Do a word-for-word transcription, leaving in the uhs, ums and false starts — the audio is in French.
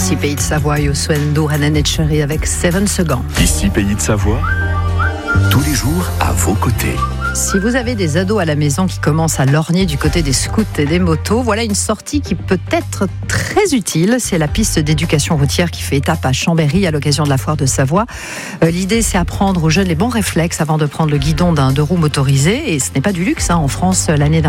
Ici Pays de Savoie, Yosuendo, Hanan et Cherry avec Seven Seconds. Ici Pays de Savoie, tous les jours à vos côtés. Si vous avez des ados à la maison qui commencent à lorgner du côté des scouts et des motos, voilà une sortie qui peut être très utile. C'est la piste d'éducation routière qui fait étape à Chambéry à l'occasion de la foire de Savoie. Euh, l'idée, c'est apprendre aux jeunes les bons réflexes avant de prendre le guidon d'un deux roues motorisé. Et ce n'est pas du luxe, hein. En France, l'année dernière,